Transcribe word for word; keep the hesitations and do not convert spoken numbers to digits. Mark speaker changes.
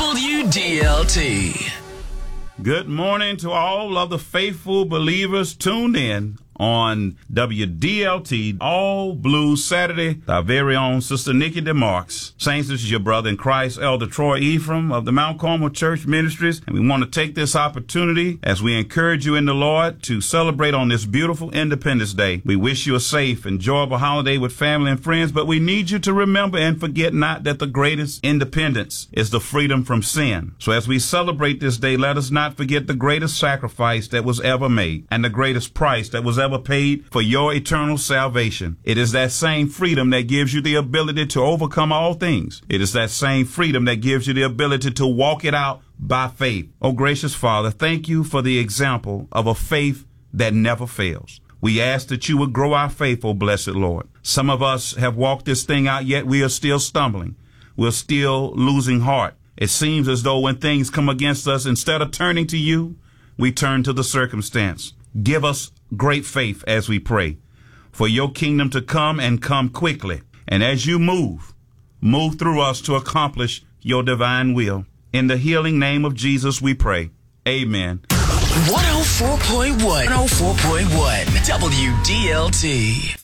Speaker 1: W D L T.
Speaker 2: Good morning to all of the faithful believers tuned in on W D L T All Blue Saturday. Our very own Sister Nikki DeMarks. Saints, this is your brother in Christ, Elder Troy Ephraim of the Mount Carmel Church Ministries. And we want to take this opportunity as we encourage you in the Lord to celebrate on this beautiful Independence Day. We wish you a safe, enjoyable holiday with family and friends, but we need you to remember and forget not that the greatest independence is the freedom from sin. So as we celebrate this day, let us not forget the greatest sacrifice that was ever made and the greatest price that was ever paid for your eternal salvation. It is that same freedom that gives you the ability to overcome all things. It is that same freedom that gives you the ability to walk it out by faith. Oh, gracious Father, thank you for the example of a faith that never fails. We ask that you would grow our faith, oh blessed Lord. Some of us have walked this thing out, yet we are still stumbling. We're still losing heart. It seems as though when things come against us, instead of turning to you, we turn to the circumstance. Give us great faith as we pray for your kingdom to come and come quickly. And as you move, move through us to accomplish your divine will. In the healing name of Jesus, we pray. Amen.
Speaker 1: one oh four point one. one oh four point one W D L T.